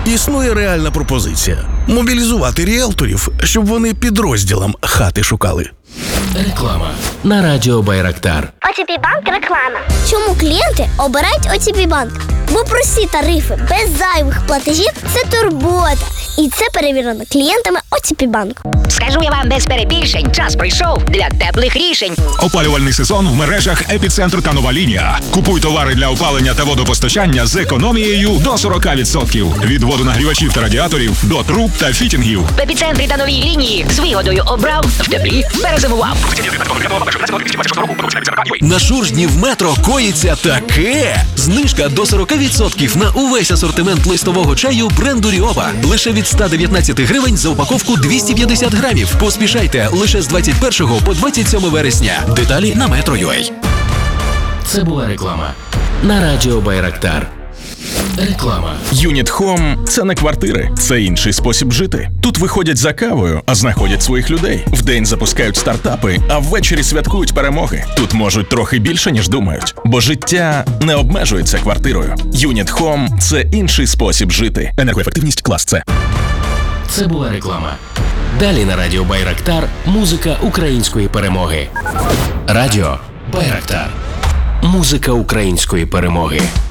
Існує реальна пропозиція – мобілізувати ріелторів, щоб вони підрозділам хати шукали. Реклама на радіо Байрактар. ОТП Банк реклама. Чому клієнти обирають ОТП Банк? Бо прості тарифи без зайвих платежів – це турбота. І це перевірено клієнтами ОТП Банку. Скажу я вам без перебільшень, час прийшов для теплих рішень. Опалювальний сезон в мережах «Епіцентр» та «Нова лінія». Купуй товари для опалення та водопостачання з економією до 40%. Від водонагрівачів та радіаторів до труб та фітінгів. В «Епіцентрі» та «Новій лінії з вигодою обрав, в теплі перезимував. На Шуржні в метро коїться таке! Знижка до 40% на увесь асортимент листового чаю бренду Ріова. Лише від 119 гривень за упаковку 250 грамів. Поспішайте лише з 21 по 27 вересня. Деталі на Metro.ua. Це була реклама на радіо Байрактар. Реклама. Юніт Хом – це не квартири, це інший спосіб жити. Тут виходять за кавою, а знаходять своїх людей. Вдень запускають стартапи, а ввечері святкують перемоги. Тут можуть трохи більше, ніж думають. Бо життя не обмежується квартирою. Юніт Хом – це інший спосіб жити. Енергоефективність клас С. Це була реклама. Далі на радіо Байрактар музика української перемоги. Радіо Байрактар. Музика української перемоги.